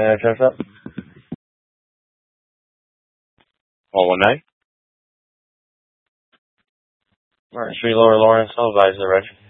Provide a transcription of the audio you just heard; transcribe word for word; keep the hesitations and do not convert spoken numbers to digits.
Atlanta Chest up. one one nine. Alright, Street Lower Lawrence, I'll advise the reg.